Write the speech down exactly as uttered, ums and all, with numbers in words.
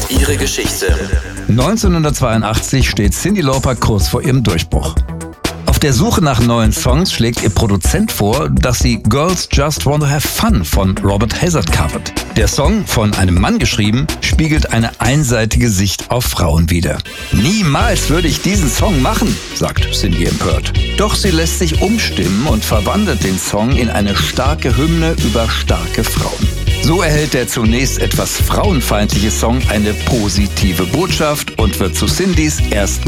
Ihre Geschichte. neunzehnhundertzweiundachtzig steht Cyndi Lauper kurz vor ihrem Durchbruch. Auf der Suche nach neuen Songs schlägt ihr Produzent vor, dass sie Girls Just Wanna Have Fun von Robert Hazard covert. Der Song, von einem Mann geschrieben, spiegelt eine einseitige Sicht auf Frauen wider. Niemals würde ich diesen Song machen, sagt Cyndi empört. Doch sie lässt sich umstimmen und verwandelt den Song in eine starke Hymne über starke Frauen. So erhält der zunächst etwas frauenfeindliche Song eine positive Botschaft und wird zu Cyndis ersten